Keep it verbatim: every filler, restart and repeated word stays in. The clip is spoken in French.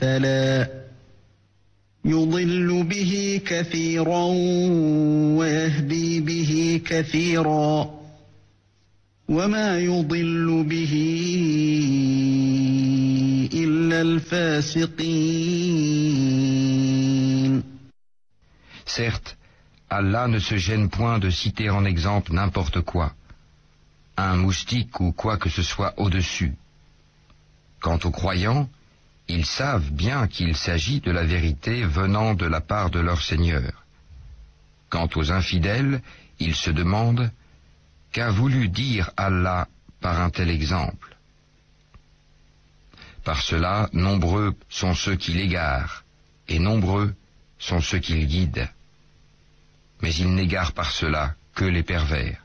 تلا يضل به كثيرا ويهدي به كثيرا وما يضل به إلا الفاسقين. Certes, Allah ne se gêne point de citer en exemple n'importe quoi, un moustique ou quoi que ce soit au-dessus. Quant aux croyants, ils savent bien qu'il s'agit de la vérité venant de la part de leur Seigneur. Quant aux infidèles, ils se demandent « Qu'a voulu dire Allah par un tel exemple ?» Par cela, nombreux sont ceux qui l'égarent, et nombreux sont ceux qui le guident. Mais ils n'égarent par cela que les pervers.